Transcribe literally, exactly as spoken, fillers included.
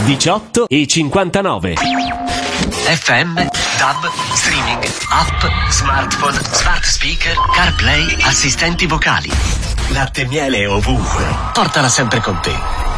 diciotto e cinquantanove. F M, D A B, streaming, app, smartphone, smart speaker, CarPlay, assistenti vocali. Latte e miele ovunque. Portala sempre con te.